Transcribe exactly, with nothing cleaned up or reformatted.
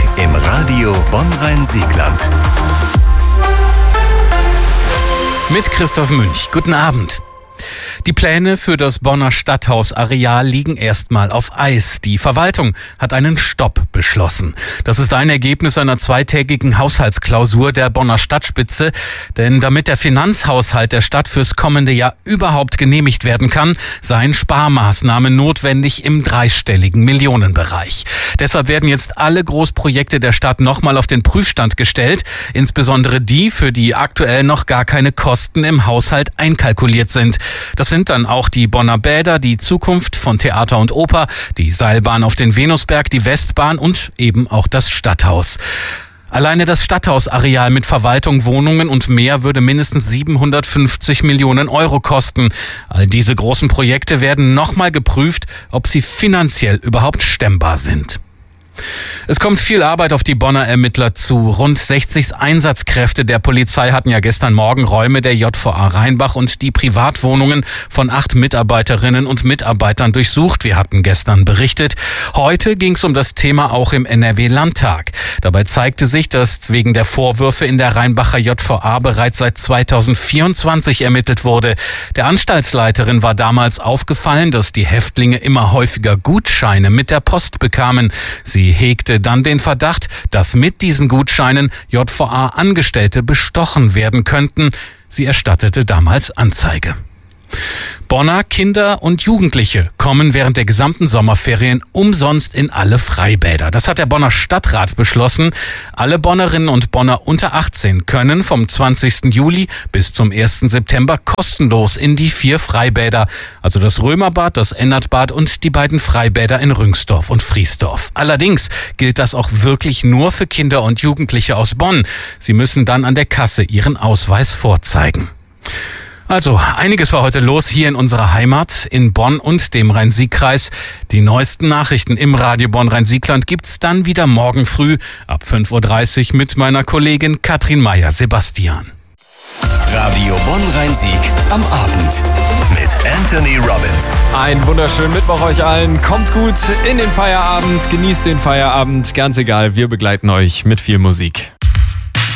im Radio Bonn-Rhein-Siegland. Mit Christoph Münch. Guten Abend. Die Pläne für das Bonner Stadthausareal liegen erstmal auf Eis. Die Verwaltung hat einen Stopp beschlossen. Das ist ein Ergebnis einer zweitägigen Haushaltsklausur der Bonner Stadtspitze. Denn damit der Finanzhaushalt der Stadt fürs kommende Jahr überhaupt genehmigt werden kann, seien Sparmaßnahmen notwendig im dreistelligen Millionenbereich. Deshalb werden jetzt alle Großprojekte der Stadt nochmal auf den Prüfstand gestellt. Insbesondere die, für die aktuell noch gar keine Kosten im Haushalt einkalkuliert sind. Das sind dann auch die Bonner Bäder, die Zukunft von Theater und Oper, die Seilbahn auf den Venusberg, die Westbahn und eben auch das Stadthaus. Alleine das Stadthausareal mit Verwaltung, Wohnungen und mehr würde mindestens siebenhundertfünfzig Millionen Euro kosten. All diese großen Projekte werden nochmal geprüft, ob sie finanziell überhaupt stemmbar sind. Es kommt viel Arbeit auf die Bonner Ermittler zu. Rund sechzig Einsatzkräfte der Polizei hatten ja gestern Morgen Räume der J V A Rheinbach und die Privatwohnungen von acht Mitarbeiterinnen und Mitarbeitern durchsucht. Wir hatten gestern berichtet. Heute ging es um das Thema auch im N R W-Landtag. Dabei zeigte sich, dass wegen der Vorwürfe in der Rheinbacher J V A bereits seit zweitausendvierundzwanzig ermittelt wurde. Der Anstaltsleiterin war damals aufgefallen, dass die Häftlinge immer häufiger Gutscheine mit der Post bekamen. Sie hegte dann den Verdacht, dass mit diesen Gutscheinen J V A-Angestellte bestochen werden könnten. Sie erstattete damals Anzeige. Bonner Kinder und Jugendliche kommen während der gesamten Sommerferien umsonst in alle Freibäder. Das hat der Bonner Stadtrat beschlossen. Alle Bonnerinnen und Bonner unter achtzehn können vom zwanzigsten Juli bis zum ersten September kostenlos in die vier Freibäder, also das Römerbad, das Ennertbad und die beiden Freibäder in Rüngsdorf und Friesdorf. Allerdings gilt das auch wirklich nur für Kinder und Jugendliche aus Bonn. Sie müssen dann an der Kasse ihren Ausweis vorzeigen. Also, einiges war heute los hier in unserer Heimat, in Bonn und dem Rhein-Sieg-Kreis. Die neuesten Nachrichten im Radio Bonn-Rhein-Siegland gibt's dann wieder morgen früh ab fünf Uhr dreißig mit meiner Kollegin Katrin Meyer-Sebastian. Radio Bonn-Rhein-Sieg am Abend mit Anthony Robbins. Einen wunderschönen Mittwoch euch allen. Kommt gut in den Feierabend, genießt den Feierabend. Ganz egal, wir begleiten euch mit viel Musik.